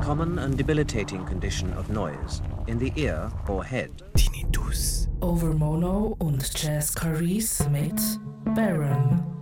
common and debilitating condition of noise in the ear or head. Tinnitus. Over Mono und Jazz Caris mit Baron.